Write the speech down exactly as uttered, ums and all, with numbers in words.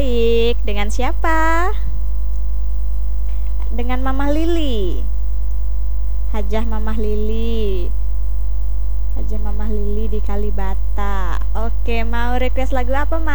baik. Dengan siapa? Dengan Mamah Lili. Hajah Mamah Lili. Hajah Mamah Lili di Kalibata. Oke, mau request lagu apa, Ma?